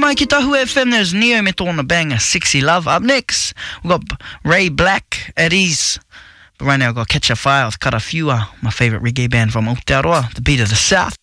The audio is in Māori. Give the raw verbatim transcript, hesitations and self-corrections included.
Hi, ki Tahu F M, there's Neo me tōna banger, Sexy Love. Up next, we've got Ray Black at ease. But right now, I've got Catch a Fire with Karawhiua, my favourite reggae band from Aotearoa, the beat of the South.